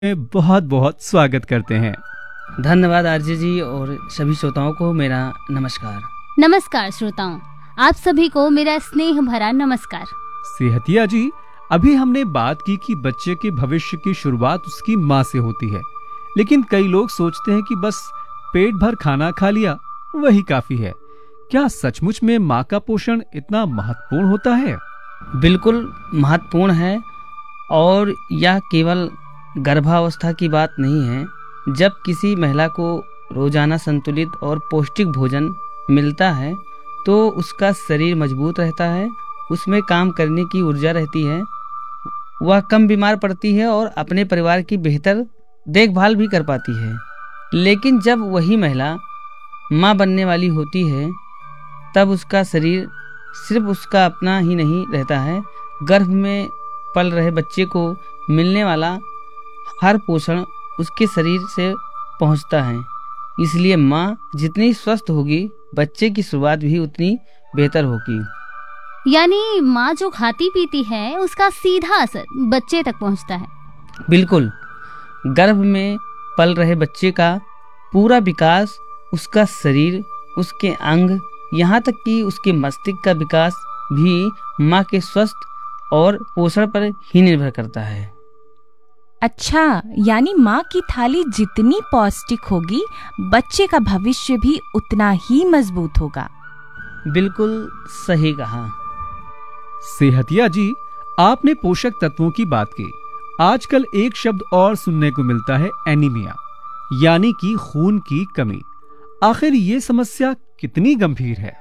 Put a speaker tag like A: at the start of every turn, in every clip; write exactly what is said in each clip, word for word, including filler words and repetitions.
A: में बहुत बहुत स्वागत करते हैं।
B: धन्यवाद आरजे जी और सभी श्रोताओं को मेरा नमस्कार।
C: नमस्कार श्रोताओं, आप सभी को मेरा स्नेह भरा नमस्कार।
A: सेहतिया जी, अभी हमने बात की कि बच्चे के भविष्य की शुरुआत उसकी माँ से होती है, लेकिन कई लोग सोचते हैं कि बस पेट भर खाना खा लिया वही काफी है। क्या सचमुच में माँ का पोषण इतना महत्वपूर्ण होता है?
B: बिल्कुल महत्वपूर्ण है, और यह केवल गर्भावस्था की बात नहीं है। जब किसी महिला को रोजाना संतुलित और पौष्टिक भोजन मिलता है तो उसका शरीर मजबूत रहता है, उसमें काम करने की ऊर्जा रहती है, वह कम बीमार पड़ती है और अपने परिवार की बेहतर देखभाल भी कर पाती है। लेकिन जब वही महिला माँ बनने वाली होती है तब उसका शरीर सिर्फ उसका अपना ही नहीं रहता है, गर्भ में पल रहे बच्चे को मिलने वाला हर पोषण उसके शरीर से पहुंचता है। इसलिए माँ जितनी स्वस्थ होगी, बच्चे की शुरुआत भी उतनी बेहतर होगी।
C: यानी माँ जो खाती पीती है उसका सीधा असर बच्चे तक पहुंचता है।
B: बिल्कुल, गर्भ में पल रहे बच्चे का पूरा विकास, उसका शरीर, उसके अंग, यहाँ तक कि उसके मस्तिष्क का विकास भी माँ के स्वस्थ और पोषण पर ही निर्भर करता है।
D: अच्छा, यानी माँ की थाली जितनी पौष्टिक होगी, बच्चे का भविष्य भी उतना ही मजबूत होगा।
B: बिल्कुल सही कहा।
A: सेहतिया जी, आपने पोषक तत्वों की बात की। आजकल एक शब्द और सुनने को मिलता है, एनीमिया, यानी कि खून की कमी। आखिर ये समस्या कितनी गंभीर है?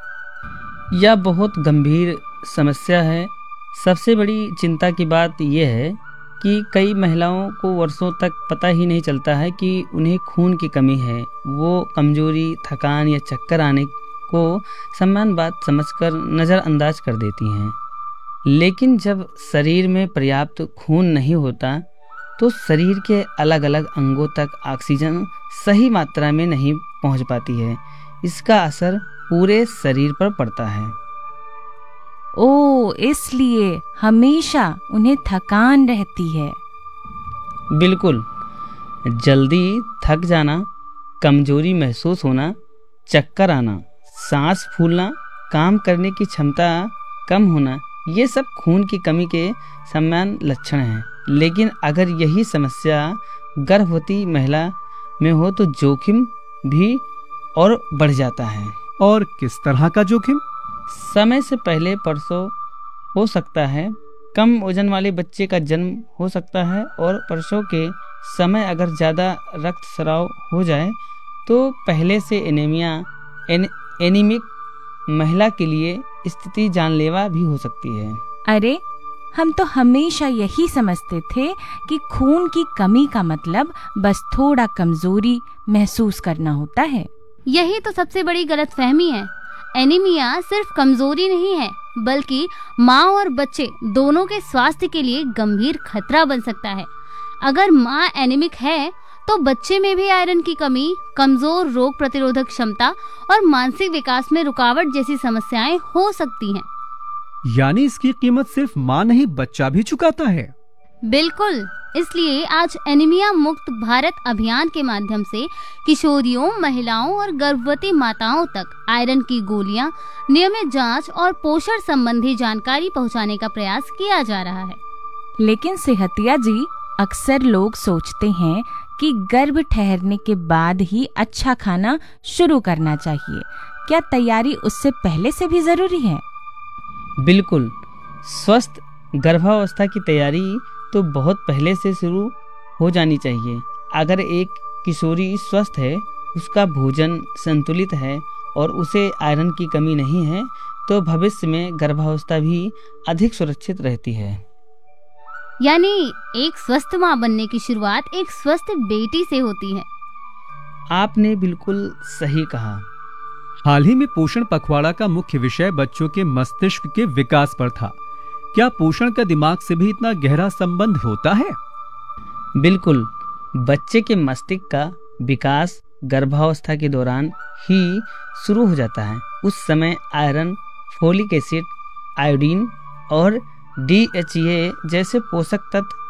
B: यह बहुत गंभीर समस्या है। सबसे बड़ी चिंता की बात यह है कि कई महिलाओं को वर्षों तक पता ही नहीं चलता है कि उन्हें खून की कमी है। वो कमजोरी, थकान या चक्कर आने को सामान्य बात समझकर नज़रअंदाज कर देती हैं। लेकिन जब शरीर में पर्याप्त खून नहीं होता तो शरीर के अलग अलग अंगों तक ऑक्सीजन सही मात्रा में नहीं पहुंच पाती है। इसका असर पूरे शरीर पर पड़ता है।
D: ओ, इसलिए हमेशा उन्हें थकान रहती है।
B: बिल्कुल, जल्दी थक जाना, कमजोरी महसूस होना, चक्कर आना, सांस फूलना, काम करने की क्षमता कम होना, ये सब खून की कमी के सामान्य लक्षण हैं। लेकिन अगर यही समस्या गर्भवती महिला में हो तो जोखिम भी और बढ़ जाता है।
A: और किस तरह का जोखिम?
B: समय से पहले प्रसव हो सकता है, कम वजन वाले बच्चे का जन्म हो सकता है, और प्रसव के समय अगर ज़्यादा रक्तस्राव हो जाए तो पहले से एनीमिया एन, एनीमिक महिला के लिए स्थिति जानलेवा भी हो सकती है।
D: अरे, हम तो हमेशा यही समझते थे कि खून की कमी का मतलब बस थोड़ा कमजोरी महसूस करना होता है।
C: यही तो सबसे बड़ी गलतफहमी है। एनीमिया सिर्फ कमजोरी नहीं है, बल्कि माँ और बच्चे दोनों के स्वास्थ्य के लिए गंभीर खतरा बन सकता है। अगर माँ एनीमिक है तो बच्चे में भी आयरन की कमी, कमजोर रोग प्रतिरोधक क्षमता और मानसिक विकास में रुकावट जैसी समस्याएं हो सकती हैं।
A: यानी इसकी कीमत सिर्फ माँ नहीं, बच्चा भी चुकाता है।
C: बिल्कुल, इसलिए आज एनीमिया मुक्त भारत अभियान के माध्यम से किशोरियों, महिलाओं और गर्भवती माताओं तक आयरन की गोलियां, नियमित जांच और पोषण संबंधी जानकारी पहुंचाने का प्रयास किया जा रहा है।
D: लेकिन सेहतिया जी, अक्सर लोग सोचते हैं कि गर्भ ठहरने के बाद ही अच्छा खाना शुरू करना चाहिए। क्या तैयारी उससे पहले से भी जरूरी है?
B: बिल्कुल, स्वस्थ गर्भावस्था की तैयारी तो बहुत पहले से शुरू हो जानी चाहिए। अगर एक किशोरी स्वस्थ है, उसका भोजन संतुलित है और उसे आयरन की कमी नहीं है तो भविष्य में गर्भावस्था भी अधिक सुरक्षित रहती है।
C: यानी एक स्वस्थ माँ बनने की शुरुआत एक स्वस्थ बेटी से होती है।
B: आपने बिल्कुल सही कहा।
A: हाल ही में पोषण पखवाड़ा का मुख्य विषय बच्चों के मस्तिष्क के विकास पर था। क्या पोषण का दिमाग से भी इतना गहरा संबंध होता है?
B: बिल्कुल, बच्चे के मस्तिष्क का विकास गर्भावस्था के दौरान ही शुरू हो जाता है। उस समय आयरन, फोलिक एसिड, आयोडीन और डी एच ए जैसे पोषक तत्व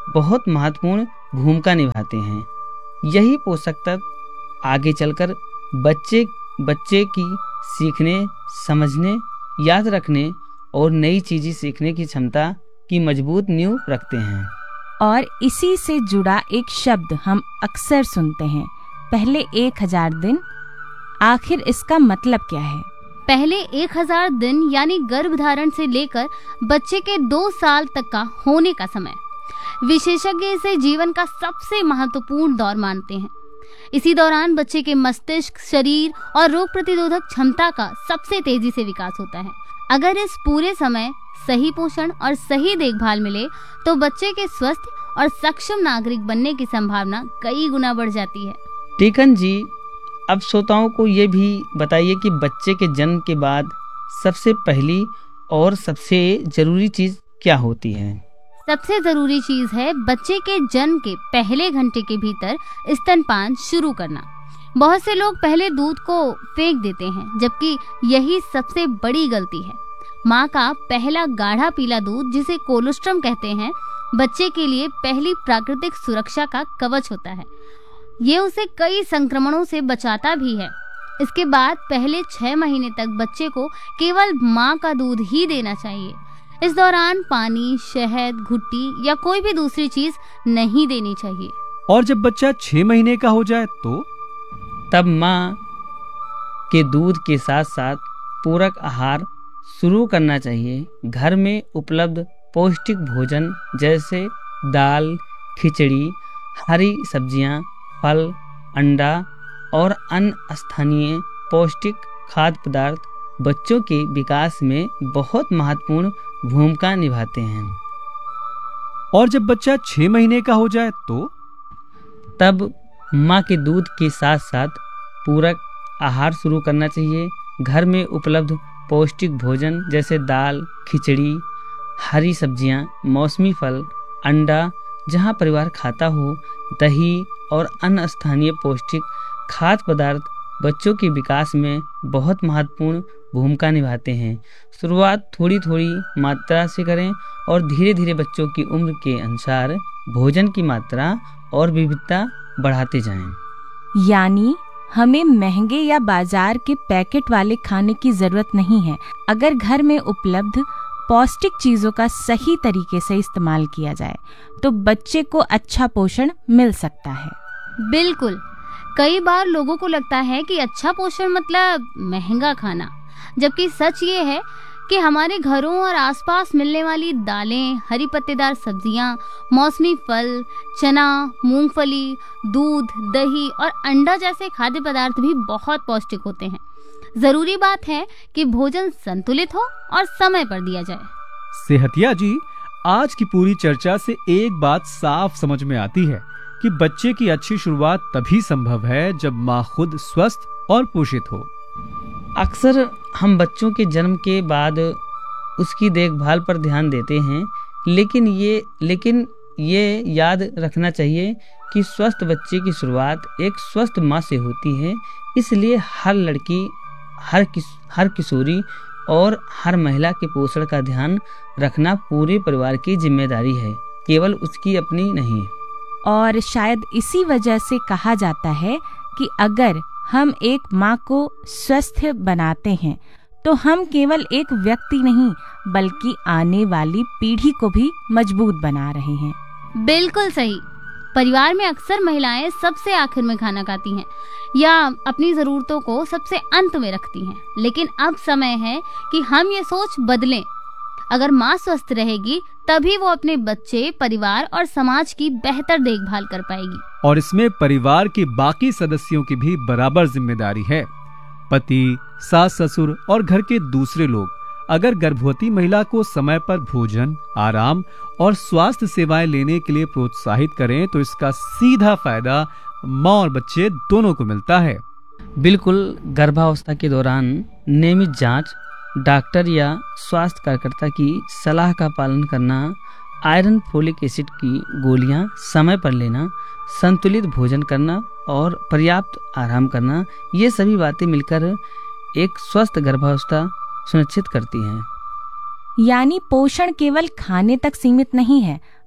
B: बहुत महत्वपूर्ण भूमिका निभाते हैं। यही पोषक तत्व आगे चलकर बच्चे बच्चे की सीखने, समझने, याद रखने और नई चीजें सीखने की क्षमता की मजबूत नींव रखते हैं।
D: और इसी से जुड़ा एक शब्द हम अक्सर सुनते हैं, पहले एक हजार दिन। आखिर इसका मतलब क्या है?
C: पहले एक हजार दिन यानी गर्भधारण से लेकर बच्चे के दो साल तक का होने का समय। विशेषज्ञ इसे जीवन का सबसे महत्वपूर्ण दौर मानते हैं। इसी दौरान बच्चे के मस्तिष्क, शरीर और रोग प्रतिरोधक क्षमता का सबसे तेजी से विकास होता है। अगर इस पूरे समय सही पोषण और सही देखभाल मिले तो बच्चे के स्वस्थ और सक्षम नागरिक बनने की संभावना कई गुना बढ़ जाती है।
B: टीकन जी, अब श्रोताओं को ये भी बताइए कि बच्चे के जन्म के बाद सबसे पहली और सबसे जरूरी चीज क्या होती है?
C: सबसे जरूरी चीज है बच्चे के जन्म के पहले घंटे के भीतर स्तनपान शुरू करना। बहुत से लोग पहले दूध को फेंक देते हैं, जबकि यही सबसे बड़ी गलती है। माँ का पहला गाढ़ा पीला दूध, जिसे कोलोस्ट्रम कहते हैं, बच्चे के लिए पहली प्राकृतिक सुरक्षा का कवच होता है। ये उसे कई संक्रमणों से बचाता भी है। इसके बाद पहले छह महीने तक बच्चे को केवल माँ का दूध ही देना चाहिए। इस दौरान पानी, शहद, घुट्टी या कोई भी दूसरी चीज नहीं देनी चाहिए।
A: और जब बच्चा छह महीने का हो जाए तो
B: तब माँ के दूध के साथ साथ पूरक आहार शुरू करना चाहिए। घर में उपलब्ध पौष्टिक भोजन जैसे दाल, खिचड़ी, हरी सब्जियां, फल, अंडा और अन्य स्थानीय पौष्टिक खाद्य पदार्थ बच्चों के विकास में बहुत महत्वपूर्ण भूमिका निभाते हैं।
A: और जब बच्चा छह महीने का हो जाए तो
B: तब माँ के दूध के साथ साथ पूरक आहार शुरू करना चाहिए। घर में उपलब्ध पौष्टिक भोजन जैसे दाल, खिचड़ी, हरी सब्जियां, मौसमी फल, अंडा जहां परिवार खाता हो, दही और अन्य स्थानीय पौष्टिक खाद्य पदार्थ बच्चों के विकास में बहुत महत्वपूर्ण भूमिका निभाते हैं। शुरुआत थोड़ी थोड़ी मात्रा से करें और धीरे धीरे बच्चों की उम्र के अनुसार भोजन की मात्रा और विविधता बढ़ाते जाएं।
D: यानी हमें महंगे या बाजार के पैकेट वाले खाने की जरूरत नहीं है। अगर घर में उपलब्ध पौष्टिक चीजों का सही तरीके से इस्तेमाल किया जाए तो बच्चे को अच्छा पोषण मिल सकता है।
C: बिल्कुल। कई बार लोगों को लगता है कि अच्छा पोषण मतलब महंगा खाना, जबकि सच ये है कि हमारे घरों और आसपास मिलने वाली दालें, हरी पत्तेदार सब्जियां, मौसमी फल, चना, मूंगफली, दूध, दही और अंडा जैसे खाद्य पदार्थ भी बहुत पौष्टिक होते हैं। जरूरी बात है कि भोजन संतुलित हो और समय पर दिया जाए।
A: सेहतिया जी, आज की पूरी चर्चा से एक बात साफ समझ में आती है कि बच्चे की अच्छी शुरुआत तभी संभव है जब माँ खुद स्वस्थ और पोषित हो।
B: अक्सर हम बच्चों के जन्म के बाद उसकी देखभाल पर ध्यान देते हैं, लेकिन ये लेकिन ये याद रखना चाहिए कि स्वस्थ बच्चे की शुरुआत एक स्वस्थ माँ से होती है। इसलिए हर लड़की, हर किस, हर किशोरी और हर महिला के पोषण का ध्यान रखना पूरे परिवार की जिम्मेदारी है, केवल उसकी अपनी नहीं।
D: और शायद इसी वजह से कहा जाता है कि अगर हम एक माँ को स्वस्थ बनाते हैं तो हम केवल एक व्यक्ति नहीं बल्कि आने वाली पीढ़ी को भी मजबूत बना रहे हैं।
C: बिल्कुल सही। परिवार में अक्सर महिलाएं सबसे आखिर में खाना खाती हैं या अपनी जरूरतों को सबसे अंत में रखती हैं, लेकिन अब समय है कि हम ये सोच बदलें। अगर माँ स्वस्थ रहेगी तभी वो अपने बच्चे, परिवार और समाज की बेहतर देखभाल कर पाएगी।
A: और इसमें परिवार के बाकी सदस्यों की भी बराबर जिम्मेदारी है। पति, सास ससुर और घर के दूसरे लोग अगर गर्भवती महिला को समय पर भोजन, आराम और स्वास्थ्य सेवाएं लेने के लिए प्रोत्साहित करें तो इसका सीधा फायदा माँ और बच्चे दोनों को मिलता है।
B: बिल्कुल। गर्भावस्था के दौरान नियमित जांच, डॉक्टर या स्वास्थ्य कार्यकर्ता की सलाह का पालन करना, आयरन, फोलिक एसिड की गोलियां समय पर लेना, संतुलित भोजन करना और पर्याप्त आराम करना, ये सभी बातें मिलकर एक स्वस्थ गर्भावस्था सुनिश्चित करती हैं।
D: यानी पोषण केवल खाने तक सीमित नहीं है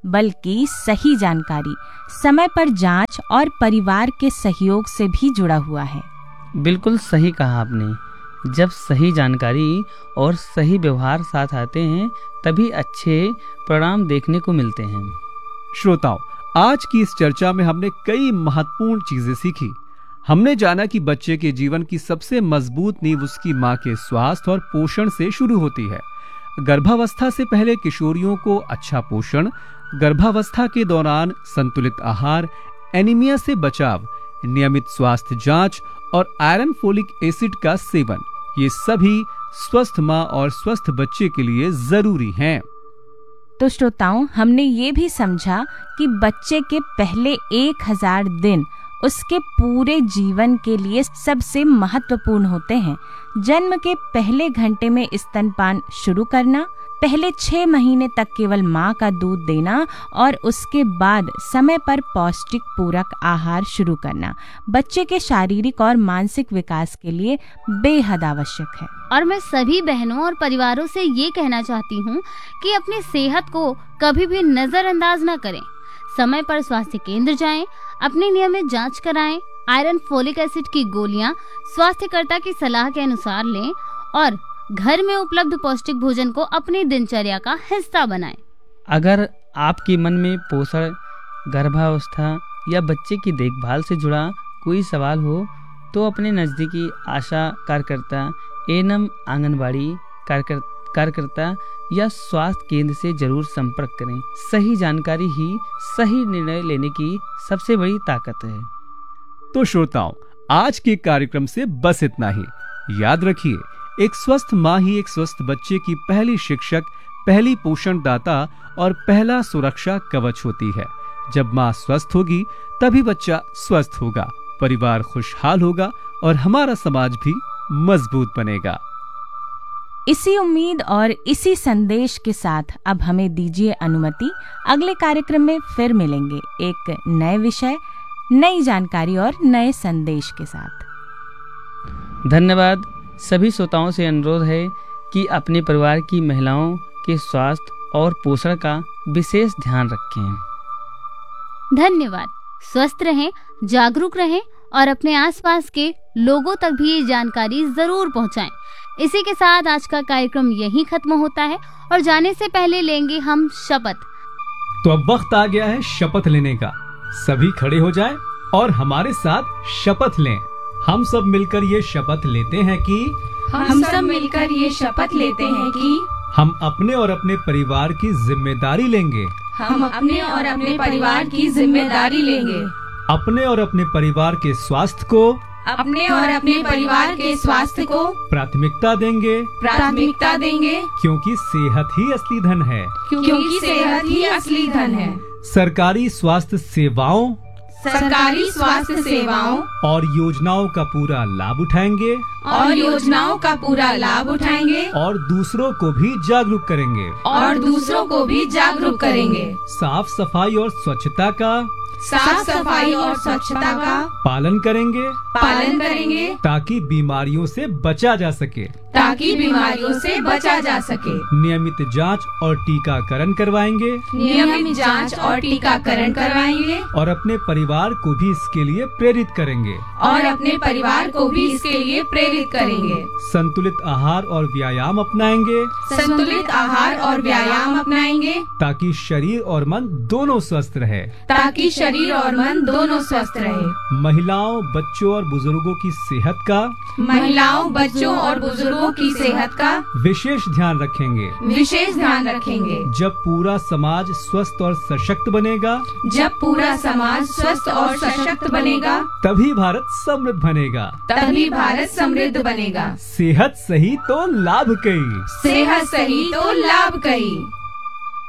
D: बल्कि सही जानकारी, समय पर जांच और परिवार के सहयोग से भी जुड़ा हुआ है।
B: बिल्कुल सही कहा आपने। जब सही जानकारी और सही व्यवहार साथ आते हैं तभी अच्छे परिणाम देखने को मिलते हैं।
A: श्रोताओं, आज की इस चर्चा में हमने कई महत्वपूर्ण चीजें सीखी। हमने जाना कि बच्चे के जीवन की सबसे मजबूत नींव उसकी माँ के स्वास्थ्य और पोषण से शुरू होती है। गर्भावस्था से पहले किशोरियों को अच्छा पोषण, गर्भावस्था के दौरान संतुलित आहार, एनीमिया से बचाव, नियमित स्वास्थ्य जांच और आयरन फोलिक एसिड का सेवन, ये सभी स्वस्थ माँ और स्वस्थ बच्चे के लिए जरूरी हैं।
D: तो श्रोताओं, हमने ये भी समझा कि बच्चे के पहले एक हजार दिन उसके पूरे जीवन के लिए सबसे महत्वपूर्ण होते हैं। जन्म के पहले घंटे में स्तनपान शुरू करना, पहले छह महीने तक केवल माँ का दूध देना और उसके बाद समय पर पौष्टिक पूरक आहार शुरू करना बच्चे के शारीरिक और मानसिक विकास के लिए बेहद आवश्यक है।
C: और मैं सभी बहनों और परिवारों से ये कहना चाहती हूँ कि अपनी सेहत को कभी भी नजरअंदाज न करें। समय पर स्वास्थ्य केंद्र जाएं, अपनी नियमित जांच कराएं, आयरन फोलिक एसिड की गोलियां स्वास्थ्यकर्ता की सलाह के अनुसार लें और घर में उपलब्ध पौष्टिक भोजन को अपनी दिनचर्या का हिस्सा बनाएं।
B: अगर आपके मन में पोषण, गर्भावस्था या बच्चे की देखभाल से जुड़ा कोई सवाल हो तो अपने नज़दीकी आशा कार्यकर्ता, एएनएम आंगनबाड़ी कार्यकर्ता या स्वास्थ्य केंद्र से जरूर संपर्क करें। सही जानकारी ही सही निर्णय लेने की सबसे बड़ी ताकत है।
A: तो श्रोताओं, आज के कार्यक्रम से बस इतना ही। याद रखिए, एक स्वस्थ माँ ही एक स्वस्थ बच्चे की पहली शिक्षक, पहली पोषण दाता और पहला सुरक्षा कवच होती है। जब माँ स्वस्थ होगी तभी बच्चा स्वस्थ होगा, परिवार खुशहाल होगा और हमारा समाज भी मजबूत बनेगा।
D: इसी उम्मीद और इसी संदेश के साथ अब हमें दीजिए अनुमति। अगले कार्यक्रम में फिर मिलेंगे एक नए विषय, नई जानकारी और नए संदेश के साथ।
B: धन्यवाद। सभी श्रोताओं से अनुरोध है कि अपने परिवार की महिलाओं के स्वास्थ्य और पोषण का विशेष ध्यान रखें।
C: धन्यवाद। स्वस्थ रहें, जागरूक रहें और अपने आसपास के लोगों तक भी ये जानकारी जरूर पहुंचाएं। इसी के साथ आज का कार्यक्रम यहीं खत्म होता है और जाने से पहले लेंगे हम शपथ।
A: तो अब वक्त आ गया है शपथ लेने का। सभी खड़े हो जाएं और हमारे साथ शपथ लें। हम सब मिलकर ये शपथ लेते हैं कि
E: हम सब मिलकर ये शपथ लेते हैं कि
A: हम अपने और अपने परिवार की जिम्मेदारी लेंगे।
E: हम अपने और अपने परिवार की जिम्मेदारी लेंगे।
A: अपने और अपने परिवार के स्वास्थ्य को
E: अपने और अपने परिवार के स्वास्थ्य को
A: प्राथमिकता देंगे
E: प्राथमिकता देंगे
A: क्योंकि सेहत ही असली धन है।
E: क्योंकि सेहत ही असली धन है।
A: सरकारी स्वास्थ्य सेवाओं
E: सरकारी स्वास्थ्य सेवाओं
A: और योजनाओं का पूरा लाभ उठाएंगे
E: और योजनाओं का पूरा लाभ उठाएंगे
A: और दूसरों को भी जागरूक करेंगे
E: और दूसरों को भी जागरूक करेंगे।
A: साफ सफाई और स्वच्छता का
E: साफ सफाई और स्वच्छता का
A: पालन करेंगे
E: पालन करेंगे
A: ताकि बीमारियों से बचा जा सके
E: ताकि बीमारियों से बचा जा सके।
A: नियमित जांच और टीकाकरण करवाएंगे
E: नियमित जांच और टीकाकरण करवाएंगे
A: और अपने परिवार को भी इसके लिए प्रेरित करेंगे
E: और अपने परिवार को भी इसके लिए प्रेरित करेंगे।
A: संतुलित आहार और व्यायाम अपनाएंगे
E: संतुलित आहार और व्यायाम अपनाएंगे
A: ताकि शरीर और मन दोनों स्वस्थ रहे
E: ताकि शरीर और मन दोनों स्वस्थ रहे।
A: महिलाओं, बच्चों और बुजुर्गों की सेहत का
E: महिलाओं, बच्चों और बुजुर्गों की सेहत का
A: विशेष ध्यान रखेंगे
E: विशेष ध्यान रखेंगे।
A: जब पूरा समाज स्वस्थ और सशक्त बनेगा
E: जब पूरा समाज स्वस्थ और सशक्त बनेगा
A: तभी भारत समृद्ध बनेगा
E: तभी भारत समृद्ध बनेगा।
A: सेहत सही तो लाभ कई
E: सेहत सही तो लाभ कई।